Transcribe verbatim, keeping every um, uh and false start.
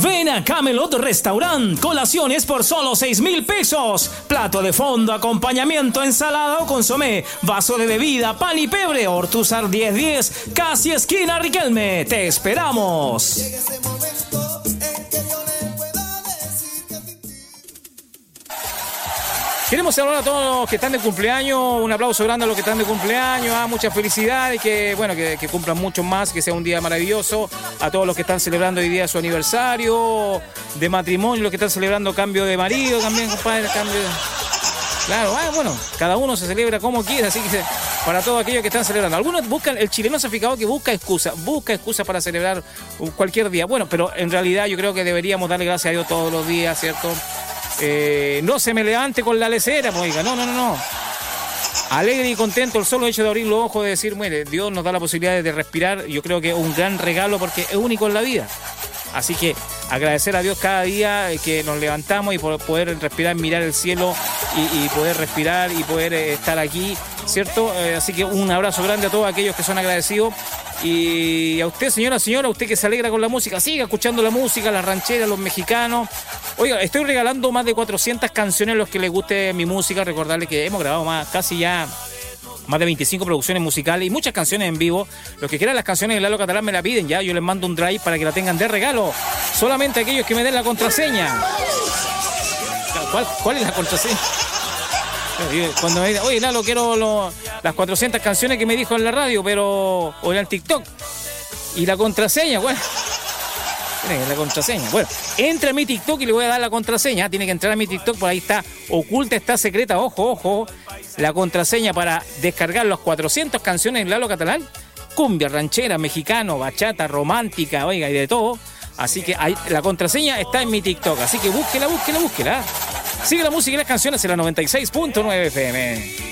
Ven a Camelot Restaurant. Colaciones por solo seis mil pesos. Plato de fondo, acompañamiento, ensalada o consomé. Vaso de bebida, pan y pebre. Ortuzar diez diez. Casi esquina Riquelme. Te esperamos. Queremos saludar a todos los que están de cumpleaños, un aplauso grande a los que están de cumpleaños, ah, muchas felicidades, que bueno, que, que cumplan mucho más, que sea un día maravilloso, a todos los que están celebrando hoy día su aniversario de matrimonio, los que están celebrando cambio de marido también, compadre, cambio de... Claro, ah, bueno, cada uno se celebra como quiera, así que para todos aquellos que están celebrando. Algunos buscan, el chileno se ha fijado que busca excusa, busca excusa para celebrar cualquier día. Bueno, pero en realidad yo creo que deberíamos darle gracias a Dios todos los días, ¿cierto? Eh, no se me levante con la lecera, pues, oiga, no, no, no, no. Alegre y contento, el solo hecho de abrir los ojos, de decir, mire, Dios nos da la posibilidad de respirar, yo creo que es un gran regalo porque es único en la vida. Así que agradecer a Dios cada día que nos levantamos y por poder respirar, mirar el cielo y, y poder respirar y poder eh, estar aquí, ¿cierto? Eh, así que un abrazo grande a todos aquellos que son agradecidos. Y a usted, señora, señora, usted que se alegra con la música, siga escuchando la música, las rancheras, los mexicanos. Oiga, estoy regalando más de cuatrocientas canciones a los que les guste mi música. Recordarles que hemos grabado más, casi ya más de veinticinco producciones musicales y muchas canciones en vivo. Los que quieran las canciones de Lalo Catalán me la piden ya. Yo les mando un drive para que la tengan de regalo. Solamente aquellos que me den la contraseña. ¿Cuál, cuál es la contraseña? Cuando me digan, oye, Lalo, quiero lo, las cuatrocientas canciones que me dijo en la radio, pero o en el TikTok. Y la contraseña, bueno. La contraseña. Bueno, entra a mi TikTok y le voy a dar la contraseña. Tiene que entrar a mi TikTok, por ahí está oculta, está secreta. Ojo, ojo. La contraseña para descargar las cuatrocientas canciones en Lalo Catalán. Cumbia, ranchera, mexicano, bachata, romántica, oiga, y de todo. Así que ahí, la contraseña está en mi TikTok. Así que búsquela, búsquela, búsquela. Sigue la música y las canciones en la noventa y seis punto nueve F M.